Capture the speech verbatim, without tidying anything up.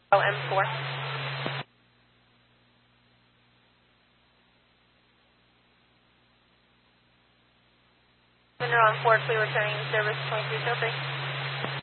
Oh, M four. Mineral on Ford, clear returning service twenty-three oh three.